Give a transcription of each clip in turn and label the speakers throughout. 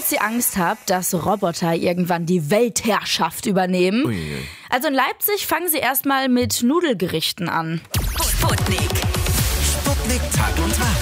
Speaker 1: dass ihr Angst habt, dass Roboter irgendwann die Weltherrschaft übernehmen.
Speaker 2: Uiuiui.
Speaker 1: Also in Leipzig fangen sie erstmal mit Nudelgerichten an.
Speaker 3: Sputnik.
Speaker 4: Sputnik Tag und Wach.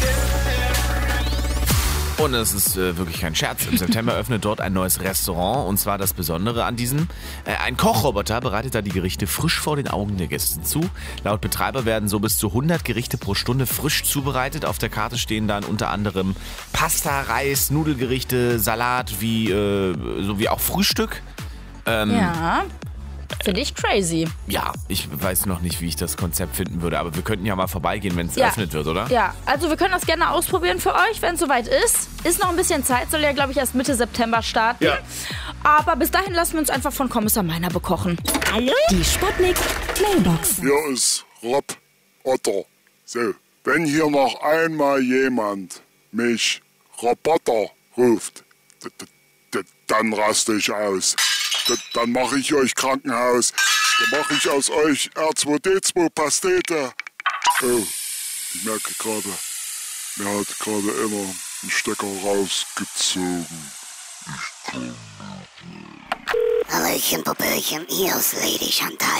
Speaker 2: Und es ist wirklich kein Scherz. Im September öffnet dort ein neues Restaurant. Und zwar das Besondere an diesem. Ein Kochroboter bereitet da die Gerichte frisch vor den Augen der Gäste zu. Laut Betreiber werden so bis zu 100 Gerichte pro Stunde frisch zubereitet. Auf der Karte stehen dann unter anderem Pasta, Reis, Nudelgerichte, Salat, sowie auch Frühstück.
Speaker 1: Ja, finde ich crazy.
Speaker 2: Ja, ich weiß noch nicht, wie ich das Konzept finden würde. Aber wir könnten ja mal vorbeigehen, wenn es
Speaker 1: Ja.
Speaker 2: eröffnet wird, oder?
Speaker 1: Ja, also wir können das gerne ausprobieren für euch, wenn es soweit ist. Ist noch ein bisschen Zeit, soll ja, glaube ich, erst Mitte September starten.
Speaker 2: Ja.
Speaker 1: Aber bis dahin lassen wir uns einfach von Kommissar Meiner bekochen.
Speaker 3: Hallo? Die Sputnik Mailbox.
Speaker 5: Hier ist Rob Otto. So, wenn hier noch einmal jemand mich Roboter ruft, dann raste ich aus. Dann mache ich euch Krankenhaus. Dann mache ich aus euch R2D2 Pastete. Oh, ich merke gerade, mir hat gerade einer einen Stecker rausgezogen.
Speaker 6: Hallöchen, Popöchen, hier ist Lady Chantal.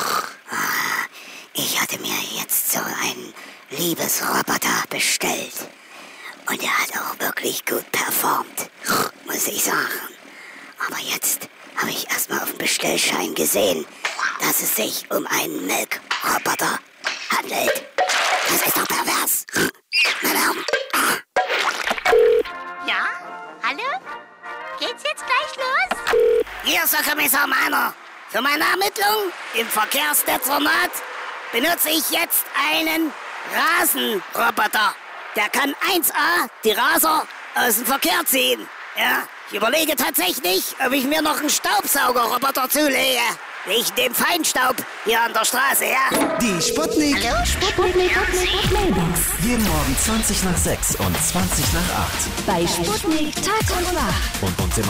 Speaker 6: Ich hatte mir jetzt so einen Liebesroboter bestellt. Und er hat auch wirklich gut performt, muss ich sagen. Aber jetzt habe ich erstmal auf dem Bestellschein gesehen, dass es sich um einen Melkroboter handelt. Das ist doch pervers. Meine Augen.
Speaker 7: Ja? Hallo? Geht's jetzt gleich los?
Speaker 6: Hier ist der Kommissar Meiner. Für meine Ermittlung im Verkehrsdezernat benutze ich jetzt einen Rasenroboter. Der kann 1A die Raser aus dem Verkehr ziehen. Ja, ich überlege tatsächlich, ob ich mir noch einen Staubsaugerroboter zulege. Wegen dem Feinstaub hier an der Straße, ja?
Speaker 4: Die Sputnik.
Speaker 3: Hallo? Sputnik Mailbox.
Speaker 4: Jeden Morgen 20 nach 6 und 20 nach 8.
Speaker 3: Bei Sputnik Tag und Wach.
Speaker 4: Und uns im